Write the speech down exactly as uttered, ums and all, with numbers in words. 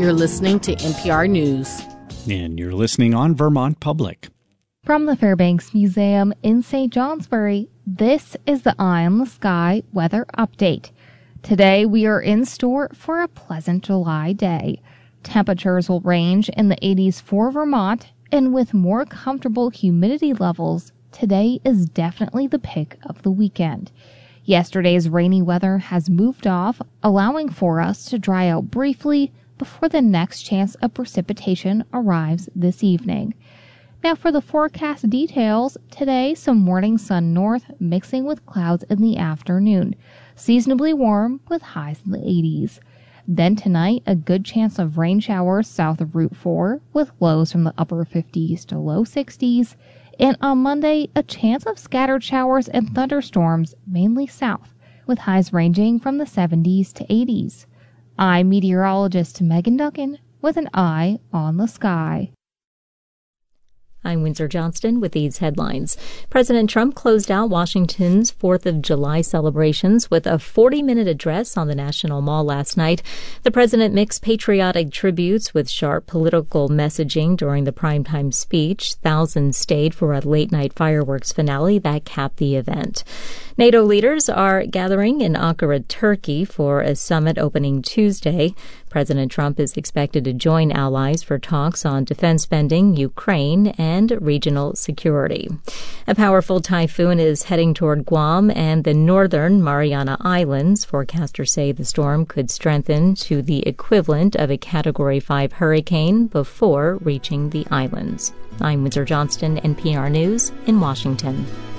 You're listening to N P R News. And you're listening on Vermont Public. From the Fairbanks Museum in Saint Johnsbury, this is the Eye on the Sky weather update. Today we are in store for a pleasant July day. Temperatures will range in the eighties for Vermont, and with more comfortable humidity levels, today is definitely the pick of the weekend. Yesterday's rainy weather has moved off, allowing for us to dry out briefly before the next chance of precipitation arrives this evening. Now for the forecast details, today some morning sun north mixing with clouds in the afternoon. Seasonably warm with highs in the eighties. Then tonight, a good chance of rain showers south of Route four with lows from the upper fifties to low sixties. And on Monday, a chance of scattered showers and thunderstorms mainly south with highs ranging from the seventies to eighties. I'm meteorologist Megan Duncan with an eye on the sky. I'm Windsor Johnston with these headlines. President Trump closed out Washington's fourth of July celebrations with a forty-minute address on the National Mall last night. The president mixed patriotic tributes with sharp political messaging during the primetime speech. Thousands stayed for a late-night fireworks finale that capped the event. NATO leaders are gathering in Ankara, Turkey for a summit opening Tuesday. President Trump is expected to join allies for talks on defense spending, Ukraine, and regional security. A powerful typhoon is heading toward Guam and the northern Mariana Islands. Forecasters say the storm could strengthen to the equivalent of a Category five hurricane before reaching the islands. I'm Windsor Johnston, N P R News in Washington.